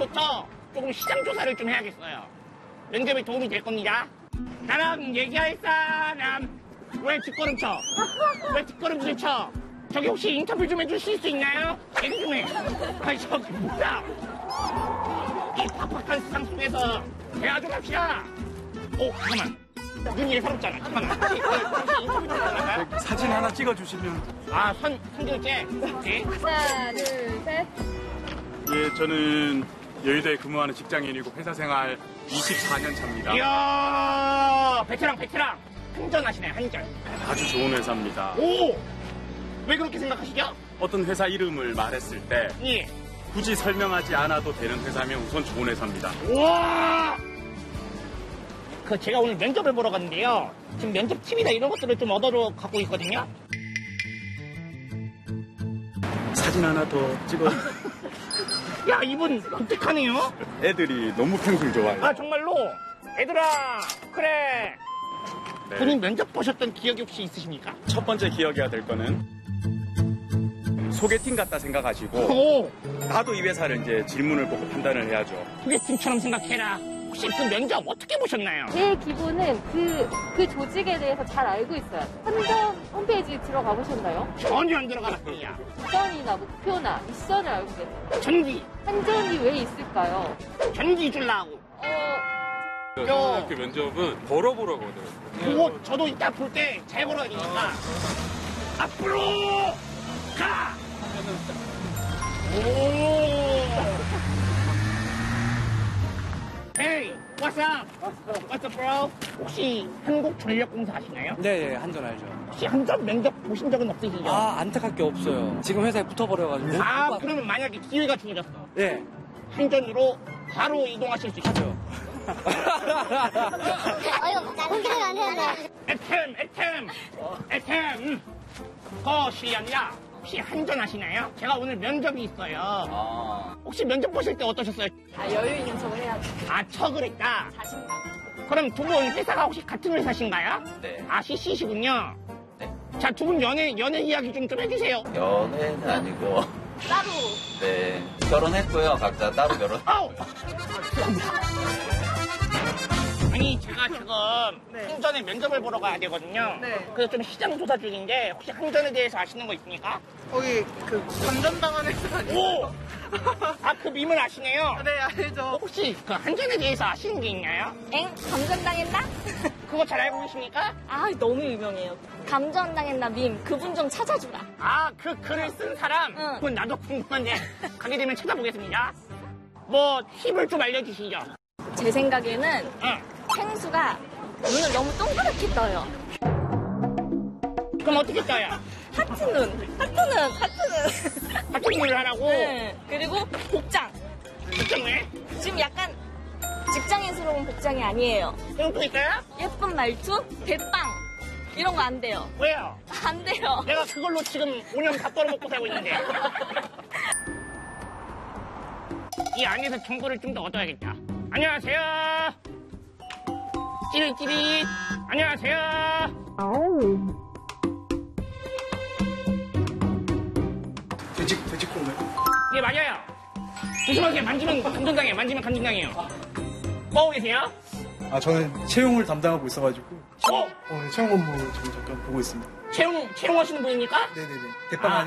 지금부터 조금 시장 조사를 좀 해야겠어요. 면접에 도움이 될 겁니다. 나랑 얘기할 사람 왜 뒷걸음쳐? 왜 뒷걸음질 쳐? 저기 혹시 인터뷰 좀 해주실 수 있나요? 얘기 좀 해. 아니 저기 뭐야? 이 팍팍한 세상 속에서 대화 좀 합시다. 오 잠깐만. 눈이 예사롭잖아. 잠깐만. 혹시 인터뷰 좀 가능할까요? 사진 하나 찍어주시면. 아 선교제. 네. 하나, 둘, 셋. 예, 저는 여의도에 근무하는 직장인이고 회사 생활 24년 차입니다. 이야 베테랑 한전하시네 한전. 아주 좋은 회사입니다. 오! 왜 그렇게 생각하시죠? 어떤 회사 이름을 말했을 때 예. 굳이 설명하지 않아도 되는 회사면 우선 좋은 회사입니다. 우와! 제가 오늘 면접을 보러 갔는데요. 지금 면접 팁이나 이런 것들을 좀 얻어러 갖고 있거든요. 사진 하나 더 찍어. 야, 이분 독특하네요. 애들이 너무 평소를 좋아해요. 아, 정말로? 애들아, 그래. 네. 본인 면접 보셨던 기억이 혹시 있으십니까? 첫 번째 기억해야 될 거는 소개팅 같다 생각하시고 오! 나도 이 회사를 이제 질문을 보고 판단을 해야죠. 소개팅처럼 생각해라. 혹시 그 면접 어떻게 보셨나요? 제 기본은 그 조직에 대해서 잘 알고 있어요. 한전 홈페이지 들어가 보셨나요? 전혀 안 들어가봤습니다. 비전이나 목표나 미션을 알고 계세요. 전기, 한전이 왜 있을까요? 전기 줄라고. 그 면접은 걸어보라거든요. 그거 저도 이따 볼 때 잘 걸어야 되니까. 앞으로 가! 오! Hey, what's up? What's up, bro? 혹시 한국전력공사 아시나요? 네, 한전 알죠. 혹시 한전 면접 보신 적은 없으시죠? 아, 안타깝게 없어요. 지금 회사에 붙어버려가지고. 그러면 만약에 기회가 주어졌어. 네, 한전으로 바로 이동하실 수 있죠. 공개가 안 되는데. 에템. 거실이 아니라 혹시 한전 아시나요? 제가 오늘 면접이 있어요. 혹시 면접 보실 때 어떠셨어요? 여유 있는 척을 해야지. 척을 했다. 자신감. 그럼 두 분 회사가 혹시 같은 회사신가요? 네. CC시군요. 네. 자, 두 분 연애 이야기 좀 해주세요. 연애는 아니고. 따로. 네. 결혼했고요. 각자 따로 아우! 결혼했고요. 아니, 제가 지금 한전에 면접을 보러 가야 되거든요. 네. 그래서 좀 시장 조사 중인데 혹시 한전에 대해서 아시는 거 있습니까? 거기 감전당한 회사 아니에요? 오! 그 밈을 아시네요? 네, 알죠. 혹시 그 한전에 대해서 아시는 게 있나요? 엥? 감전당했나? 그거 잘 알고 계십니까? 아, 너무 유명해요. 감전당했나 밈. 그분 좀 찾아주라. 그 글을 쓴 사람? 응. 그건 나도 궁금한데 가게 되면 찾아보겠습니다. 뭐 팁을 좀 알려주시죠. 제 생각에는 응. 펭수가 눈을 너무 동그랗게 떠요. 그럼 어떻게 떠요? 하트 눈. 같은 일을 하라고? 네. 그리고 복장. 걱정 왜? 지금 약간 직장인스러운 복장이 아니에요. 그럼 또 있어요? 예쁜 말투, 대빵. 이런 거 안 돼요. 왜요? 안 돼요. 내가 그걸로 지금 5년 다 벌어먹고 살고 있는데. 이 안에서 정보를 좀 더 얻어야겠다. 안녕하세요. 찌릿찌릿. 안녕하세요. 돼지콩을. 네, 맞아요. 조심하세요. 만지면 감정당해요. 뭐 계세요? 저는 채용을 담당하고 있어가지고 어? 채용 업무 지금 잠깐 보고 있습니다. 채용하시는 분입니까? 네네네. 대빵